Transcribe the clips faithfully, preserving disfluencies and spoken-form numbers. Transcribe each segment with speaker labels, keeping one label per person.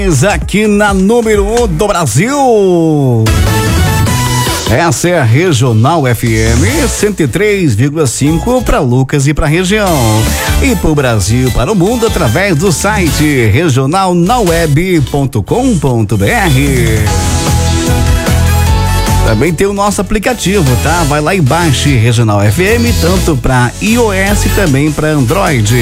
Speaker 1: Aqui na número um do Brasil. Essa é a Regional F M cento e três vírgula cinco para Lucas e para a região. E para o Brasil, para o mundo, através do site regional na web ponto com ponto br. Também tem o nosso aplicativo, tá? Vai lá e baixe Regional F M, tanto para iOS e também para Android.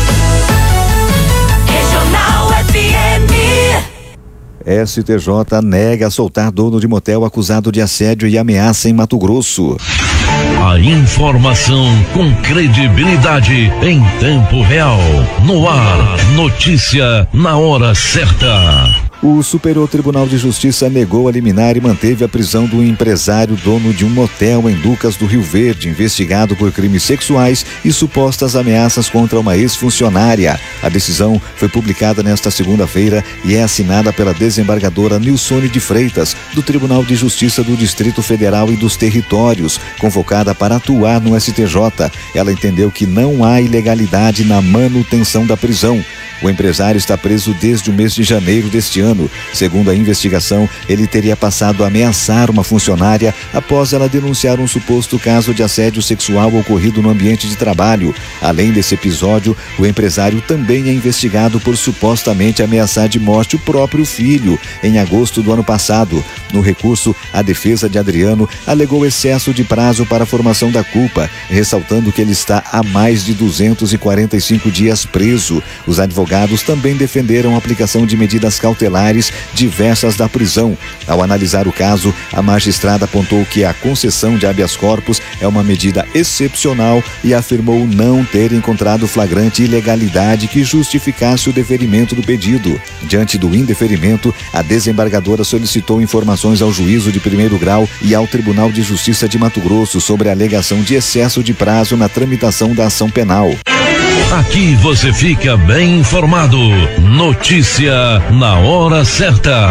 Speaker 2: Regional F M.
Speaker 3: S T J nega soltar dono de motel acusado de assédio e ameaça em Mato Grosso.
Speaker 4: A informação com credibilidade em tempo real. No ar, notícia na hora certa.
Speaker 3: O Superior Tribunal de Justiça negou a liminar e manteve a prisão do empresário dono de um motel em Lucas do Rio Verde, investigado por crimes sexuais e supostas ameaças contra uma ex-funcionária. A decisão foi publicada nesta segunda-feira e é assinada pela desembargadora Nilsone de Freitas, do Tribunal de Justiça do Distrito Federal e dos Territórios, convocada para atuar no S T J. Ela entendeu que não há ilegalidade na manutenção da prisão. O empresário está preso desde o mês de janeiro deste ano. Segundo a investigação, ele teria passado a ameaçar uma funcionária após ela denunciar um suposto caso de assédio sexual ocorrido no ambiente de trabalho. Além desse episódio, o empresário também é investigado por supostamente ameaçar de morte o próprio filho, em agosto do ano passado. No recurso, a defesa de Adriano alegou excesso de prazo para a formação da culpa, ressaltando que ele está há mais de duzentos e quarenta e cinco dias preso. Os advogados também defenderam a aplicação de medidas cautelares diversas da prisão. Ao analisar o caso, a magistrada apontou que a concessão de habeas corpus é uma medida excepcional e afirmou não ter encontrado flagrante ilegalidade que justificasse o deferimento do pedido. Diante do indeferimento, a desembargadora solicitou informações ao Juízo de Primeiro Grau e ao Tribunal de Justiça de Mato Grosso sobre a alegação de excesso de prazo na tramitação da ação penal.
Speaker 4: Aqui você fica bem informado. Notícia na hora certa.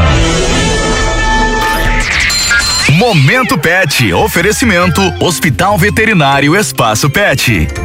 Speaker 5: Momento Pet. Oferecimento Hospital Veterinário Espaço Pet.